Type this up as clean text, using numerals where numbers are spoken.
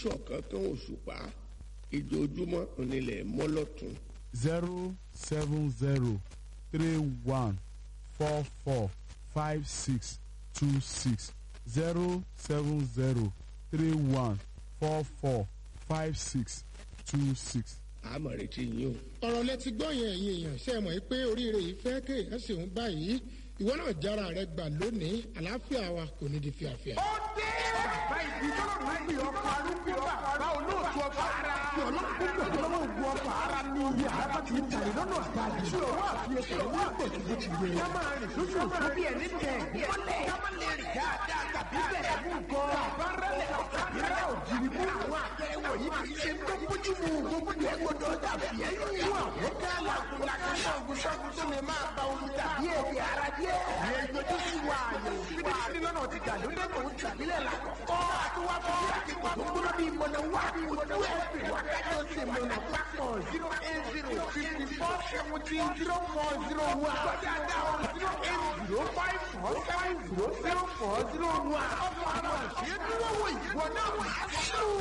ṣọ̀kan kan òṣùpá ìjojúmọ́ onílẹ̀ mọ́lọ́tún. 07031445626 07031445626. àmọ̀ retí yín o. ọ̀rọ̀ lẹ ti gbọ́ yẹn ẹ̀yin èèyàn ṣe é mọ̀ pé oríire yìí fẹ́ kéèyàn ṣe ń báyìí ìwọ náà jára rẹ gbà lónìí àlàáfíà wa kò ní di fíafíà. ó dé bàbá ìdí tọ́lọ́run ń pè ọkọ̀ arúgbó bàbá olóòtú ọkọ̀ ara. ọlọ́run púpọ̀ lọ́wọ́ ògùn ọkọ̀ ara ní iye àbá ti ń tàrí lọ́nà àgbàdì. tí òwò àfiyèsí ní pẹ̀tùbù ti yẹ. ká máa rìn lójú òkú bí ẹni tẹ̀ mọ́lẹ̀. ká má lè rìn dáadáa tàbí bẹ̀rẹ̀ mú nǹkan. bàbá rẹ̀ tàbí rẹ̀ òjìrì mú àwọn àpẹẹrẹ wọ̀nyí kì í ṣe tó bójú mu. gbogbo ẹ̀ gbọdọ̀ dàbí ẹ̀yìn ìwà. ó ká làkúnlàkún ṣọ́gun tó lè máa ba omi tàbí èdè ara jẹ́. ìyẹn yọjú sí wa àyẹ̀wò fídífídí lọ́nà ti gbàlódé tó ń tàbílẹ̀ lákọ̀ọ́kọ́. àtúwá fún mi àti pàtó gbọ́dọ̀ bí mọ̀nà wá bí ojú ẹ̀ pè wá kájọ sí mọ̀nà pápọ̀ 08054170401. gbọ́dọ̀ dáhùn 08054700401. ọmọ àwọn àṣẹ dúró wò ìwọ náà wà á sùn.